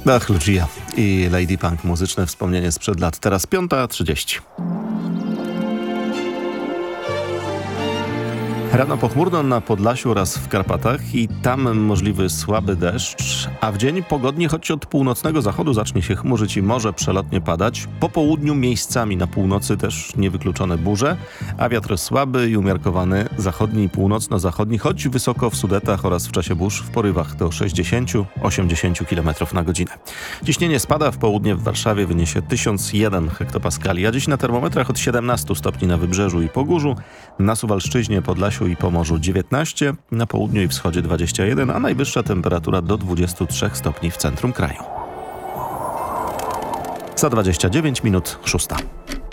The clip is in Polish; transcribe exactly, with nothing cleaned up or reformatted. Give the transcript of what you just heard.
Ach, Lucia i Lady Punk, muzyczne wspomnienie sprzed lat. Teraz piąta trzydzieści. Rano pochmurno na Podlasiu oraz w Karpatach i tam możliwy słaby deszcz, a w dzień pogodnie, choć od północnego zachodu zacznie się chmurzyć i może przelotnie padać. Po południu miejscami na północy też niewykluczone burze, a wiatr słaby i umiarkowany zachodni i północno-zachodni, choć wysoko w Sudetach oraz w czasie burz w porywach do sześćdziesiąt do osiemdziesięciu kilometrów na godzinę. Ciśnienie spada, w południe w Warszawie wyniesie tysiąc jeden hektopaskali, a dziś na termometrach od siedemnastu stopni na Wybrzeżu i Pogórzu, na Suwalszczyźnie, Podlasiu i Pomorzu dziewiętnaście, na południu i wschodzie dwadzieścia jeden, a najwyższa temperatura do dwudziestu trzech stopni w centrum kraju. Za dwadzieścia dziewięć minut szósta.